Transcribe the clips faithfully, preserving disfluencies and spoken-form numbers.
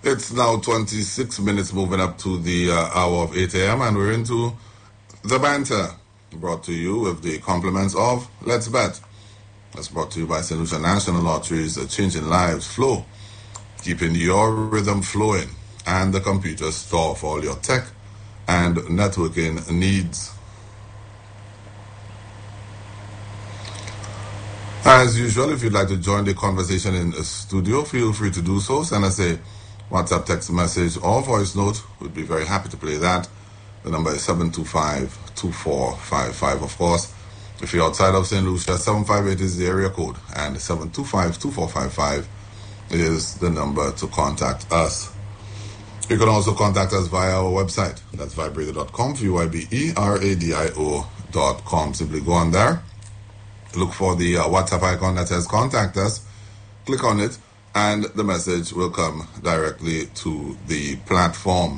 It's now twenty-six minutes moving up to the uh, hour of eight a.m. and we're into The Banter, brought to you with the compliments of Let's Bet. That's brought to you by Saint Lucia National Lotteries, uh, changing lives, Flow, keeping your rhythm flowing, and the computer store for all your tech and networking needs. As usual, if you'd like to join the conversation in the studio, feel free to do so. Send us a WhatsApp text message or voice note. We'd be very happy to play that. The number is seven two five, two four five five. Of course, if you're outside of Saint Lucia, seven five eight is the area code, and seven two five, two four five five is the number to contact us. You can also contact us via our website. That's vibe radio dot com, V Y B E R A D I O dot com. Simply go on there, look for the uh, WhatsApp icon that says contact us, click on it, and the message will come directly to the platform.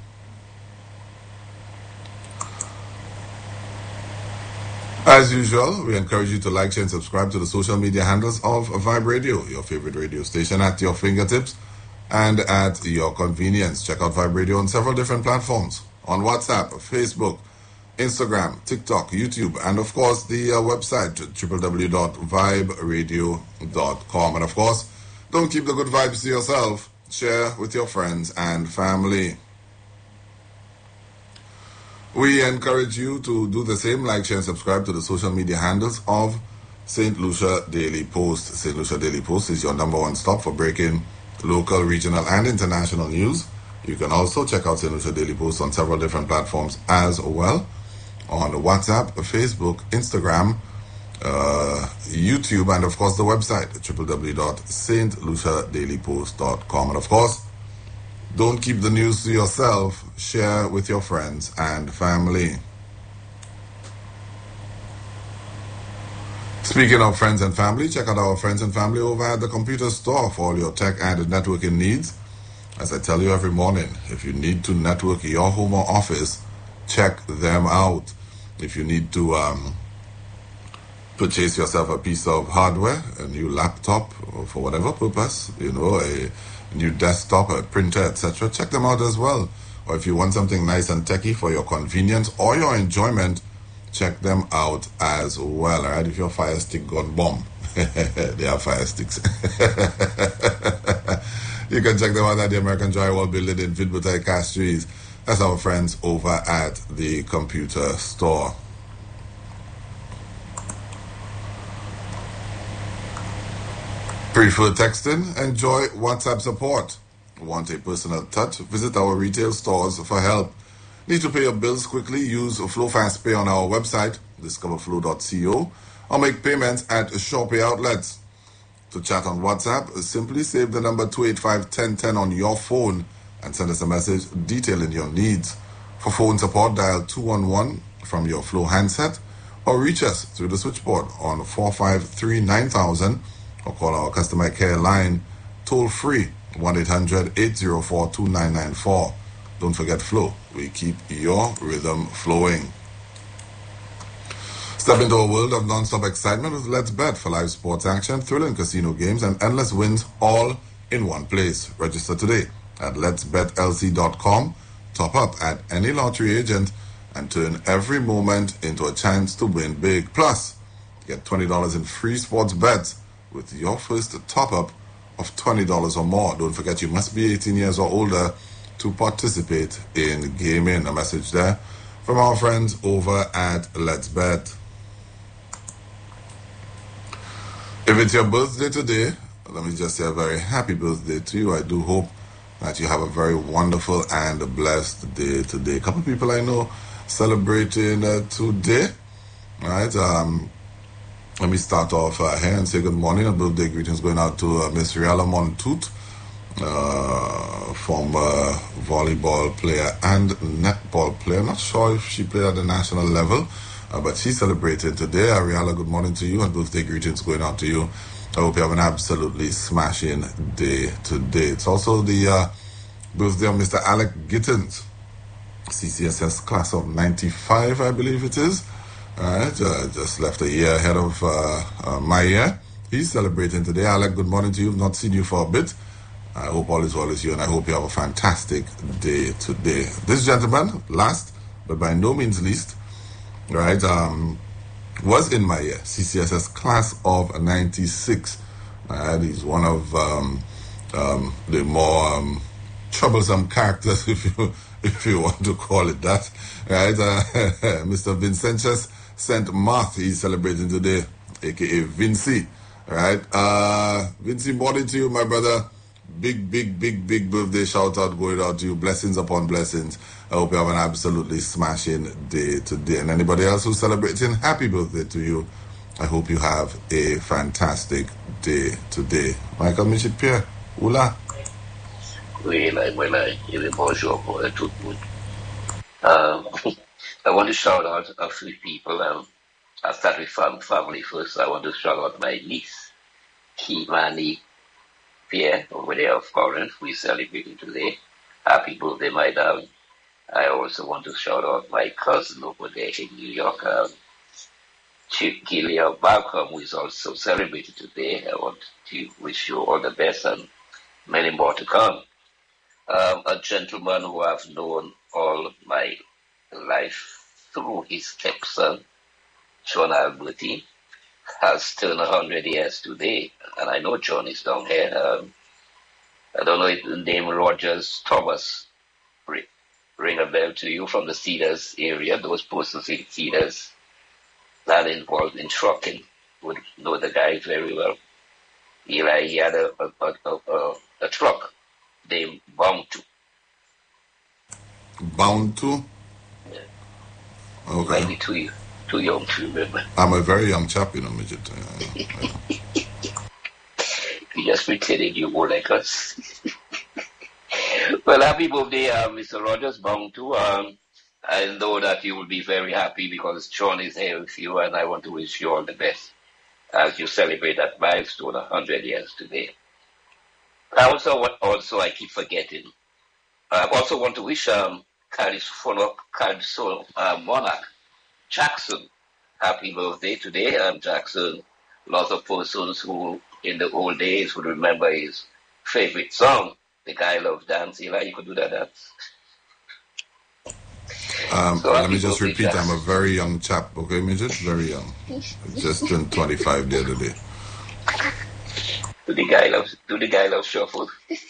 As usual, we encourage you to like, share, and subscribe to the social media handles of Vibe Radio, your favorite radio station, at your fingertips and at your convenience. Check out Vibe Radio on several different platforms, on WhatsApp, Facebook, Instagram, TikTok, YouTube, and of course the uh, website, w w w dot vibe radio dot com. And of course, don't keep the good vibes to yourself. Share with your friends and family. We encourage you to do the same. Like, share, and subscribe to the social media handles of Saint Lucia Daily Post. Saint Lucia Daily Post is your number one stop for breaking local, regional, and international news. You can also check out Saint Lucia Daily Post on several different platforms as well, on WhatsApp, Facebook, Instagram, uh, YouTube, and of course the website, w w w dot st lucia daily post dot com. And of course, don't keep the news to yourself. Share with your friends and family. Speaking of friends and family, check out our friends and family over at the computer store for all your tech and networking needs. As I tell you every morning, if you need to network your home or office, check them out. If you need to um, purchase yourself a piece of hardware, a new laptop, or for whatever purpose, you know, a new desktop, a printer, et cetera, check them out as well. Or if you want something nice and techy for your convenience or your enjoyment, check them out as well. All right, if your fire stick got bomb, they are fire sticks. You can check them out at the American Drywall Building in Vidbutai Castries. That's our friends over at the computer store. Prefer texting? Enjoy WhatsApp support. Want a personal touch? Visit our retail stores for help. Need to pay your bills quickly? Use Flow Fast Pay on our website, discover flow dot co, or make payments at SurePay outlets. To chat on WhatsApp, simply save the number two eight five, one zero one zero on your phone and send us a message detailing your needs. For phone support, dial two one one from your Flow handset or reach us through the switchboard on four five three, nine thousand or call our customer care line toll free one eight hundred, eight zero four, two nine nine four. Don't forget Flow. We keep your rhythm flowing. Step into a world of non-stop excitement with Let's Bet for live sports action, thrilling casino games, and endless wins all in one place. Register today at lets bet l c dot com. Top up at any lottery agent and turn every moment into a chance to win big. Plus, get twenty dollars in free sports bets with your first top-up of twenty dollars or more. Don't forget, you must be eighteen years or older to participate in gaming. A message there from our friends over at Let's Bet. If it's your birthday today, let me just say a very happy birthday to you. I do hope that you have a very wonderful and blessed day today. A couple of people I know celebrating uh, today. All right, um... let me start off uh, here and say good morning and birthday greetings going out to uh, Miss Riala Montoot, uh, former volleyball player and netball player. Not sure if she played at the national level, uh, but she celebrated today. Uh, Riala, good morning to you and birthday greetings going out to you. I hope you have an absolutely smashing day today. It's also the uh, birthday of Mister Alec Gittins, C C S S class of ninety-five, I believe it is. Alright, uh, just left a year ahead of uh, uh, my year. He's celebrating today. Alec, good morning to you. Not seen you for a bit. I hope all is well with you, and I hope you have a fantastic day today. This gentleman, last but by no means least, right, um, was in my year, C C S S class of ninety-six. Uh, he's one of um, um, the more um, troublesome characters, if you if you want to call it that, right? Uh, Mister Vincentius Saint Marth, he's celebrating today, aka Vinci, right? Uh, Vinci, morning to you, my brother. Big, big, big, big birthday shout out going out to you. Blessings upon blessings. I hope you have an absolutely smashing day today. And anybody else who's celebrating, happy birthday to you. I hope you have a fantastic day today. Michael Michel Pierre, Oula. Oui, là, voilà, il est bonjour pour tout le monde. Um, I want to shout out a few people. Um, I'll start with fam- family first. I want to shout out my niece, Kimani Pierre, over there of Corinth. We're celebrating today. Happy birthday, my darling. I also want to shout out my cousin over there in New York, um, Chief Gillian Malcolm, who is also celebrating today. I want to wish you all the best and many more to come. Um, a gentleman who I've known all my life through his stepson, John Alberti, has turned one hundred years today. And I know John is down here. Um, I don't know if the name Rogers Thomas ring, ring a bell to you from the Cedars area. Those persons in Cedars that involved in trucking would know the guy very well. Eli, he had a, a, a, a, a truck named Bound to. Bound to? Yeah. Okay. Might be too, too young to remember. I'm a very young chap, you know, midget. Yeah, yeah. You just pretending you were like us. Well, happy birthday, uh, Mister Rogers Bound to. Um, I know that you will be very happy because John is here with you, and I want to wish you all the best as you celebrate that milestone one hundred years today. I also want, also I keep forgetting. I also want to wish um California Council uh, Monarch Jackson happy birthday today. Um, Jackson, lots of persons who in the old days would remember his favorite song, "The Guy Loves Dance." Eli, you could do that dance. Um, So let happy me just birthday, repeat, I'm Jackson. a very young chap, okay, midget? Very young. I just turned twenty-five the other day. Do the guy love do the guy love shuffle?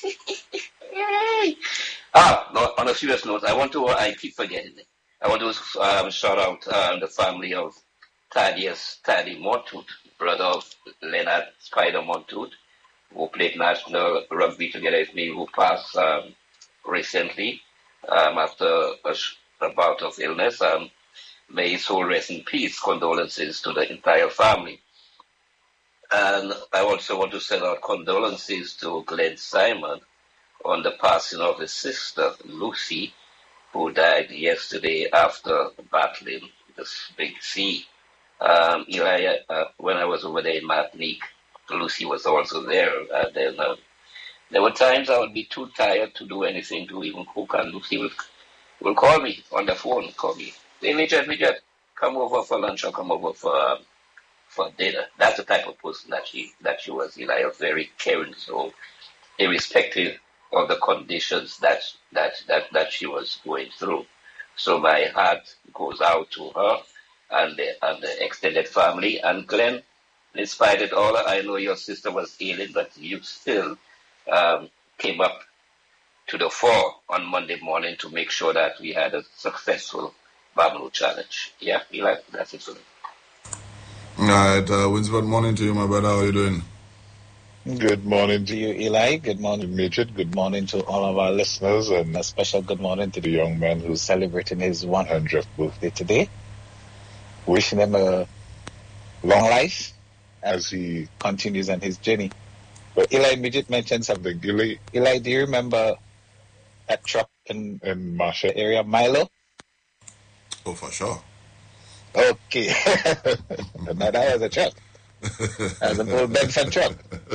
Ah, no, on a serious note, I want to I keep forgetting it. I want to um, shout out um, the family of Thaddeus Taddy Montooth, brother of Leonard Spider Montooth, who played national rugby together with me, who passed um, recently um, after a, sh- a bout of illness. Um, may his soul rest in peace. Condolences to the entire family. And I also want to send out condolences to Glenn Simon on the passing of his sister, Lucy, who died yesterday after battling this big sea. Um, Eli, uh, when I was over there in Martinique, Lucy was also there. And then uh, there were times I would be too tired to do anything to even cook, and Lucy will, will call me on the phone, call me, "Hey, Midget, Midget, come over for lunch or come over for um, for dinner." That's the type of person that she that she was. Eli, a very caring soul, irrespective of the conditions that that that that she was going through. So my heart goes out to her and the and the extended family. And Glenn, in spite of it all, I know your sister was ailing, but you still um, came up to the fore on Monday morning to make sure that we had a successful Babylon challenge. Yeah, Eli, that's it for me. All right, uh, Winsford, morning to you, my brother. How are you doing? Good morning to you, Eli. Good morning, Midget. Good morning to all of our listeners, and a special good morning to the young man who's celebrating his one hundredth birthday today. Wishing him a long life as he continues on his journey. But Eli, Midget mentioned something. Eli, Eli, do you remember that truck in, in Marshall area, Milo? Oh, for sure. Okay. Now that was a truck. That was an old Bedford truck.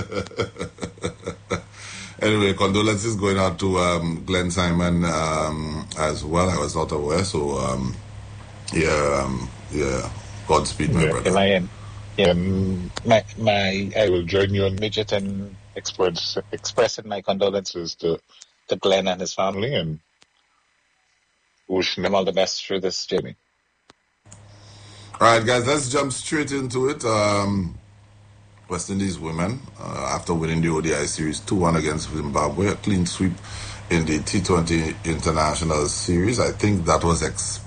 Anyway, condolences going out to um, Glenn Simon um, as well. I was not aware, so um, yeah, um, yeah. Godspeed, my Yeah, brother. Eli, and yeah, um, my my I will join you on Midget and express, expressing my condolences to, to Glenn and his family, and wishing them all the best through this journey. All right, guys, let's jump straight into it. Um, West Indies women, uh, after winning the O D I series two one against Zimbabwe, a clean sweep in the T twenty International Series. I think that was expected.